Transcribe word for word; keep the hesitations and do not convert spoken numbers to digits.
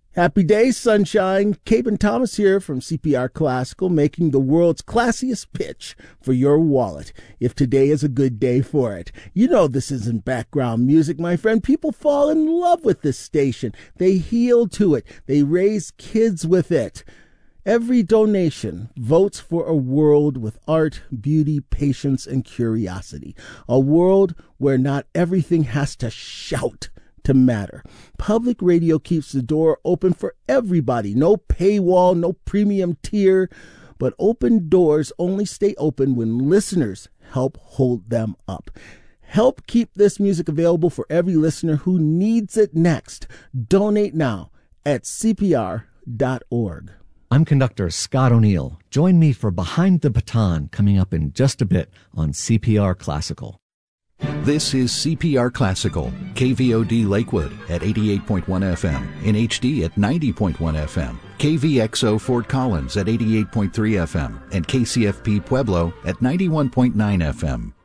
Happy day, sunshine. Caben Thomas here from C P R Classical, making the world's classiest pitch for your wallet, if today is a good day for it. You know this isn't background music, my friend. People fall in love with this station. They heal to it. They raise kids with it. Every donation votes for a world with art, beauty, patience, and curiosity. A world where not everything has to shout to matter. Public radio keeps the door open for everybody. No paywall, no premium tier, but open doors only stay open when listeners help hold them up. Help keep this music available for every listener who needs it next. Donate now at C P R dot org. I'm conductor Scott O'Neill. Join me for Behind the Baton coming up in just a bit on C P R Classical. This is C P R Classical, K V O D Lakewood at eighty-eight point one F M, in H D at ninety point one F M, K V X O Fort Collins at eighty-eight point three F M, and K C F P Pueblo at ninety-one point nine F M.